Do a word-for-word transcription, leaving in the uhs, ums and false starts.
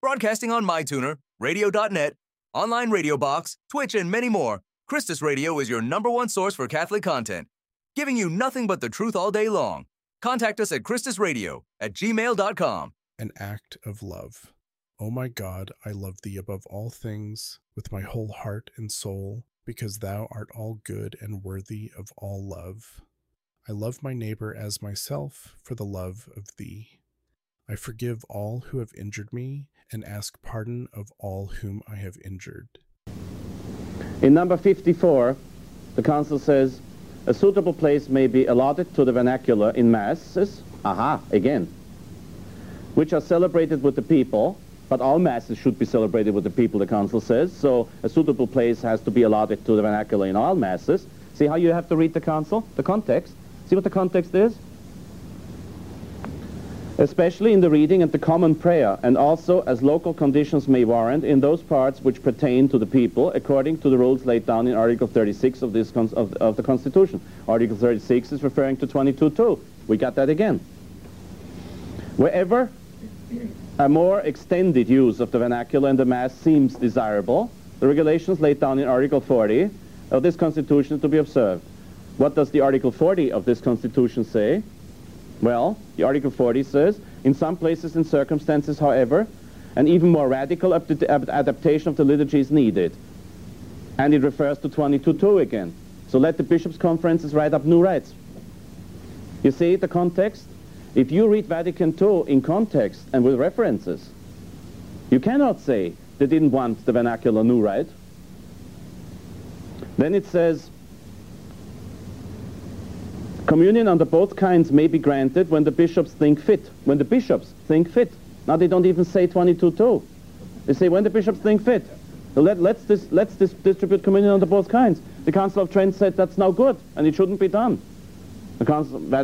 Broadcasting on MyTuner, radio dot net, online radio box, Twitch, and many more, Christus Radio is your number one source for Catholic content, giving you nothing but the truth all day long. Contact us at Christus Radio at gmail dot com. An act of love. O my God, I love thee above all things, with my whole heart and soul, because thou art all good and worthy of all love. I love my neighbor as myself for the love of thee. I forgive all who have injured me, and ask pardon of all whom I have injured. In number fifty-four, the Council says, a suitable place may be allotted to the vernacular in masses, aha, again, which are celebrated with the people, but all masses should be celebrated with the people, the Council says, so a suitable place has to be allotted to the vernacular in all masses. See how you have to read the Council? The context. See what the context is? Especially in the reading and the common prayer, and also as local conditions may warrant in those parts which pertain to the people, according to the rules laid down in Article thirty-six of, this con of, of the Constitution. Article thirty-six is referring to twenty-two two. We got that again. Wherever a more extended use of the vernacular in the Mass seems desirable, the regulations laid down in Article forty of this Constitution is to be observed. What does the Article forty of this Constitution say? Well, the Article forty says, in some places and circumstances, however, an even more radical adaptation of the liturgy is needed. And it refers to twenty-two two again. So let the bishops' conferences write up new rites. You see the context? If you read Vatican two in context and with references, you cannot say they didn't want the vernacular new rite. Then it says, communion under both kinds may be granted when the bishops think fit. When the bishops think fit. Now they don't even say twenty-two two. They say when the bishops think fit. So let, let's, dis, let's dis, distribute communion under both kinds. The Council of Trent said that's no good and it shouldn't be done. The Council,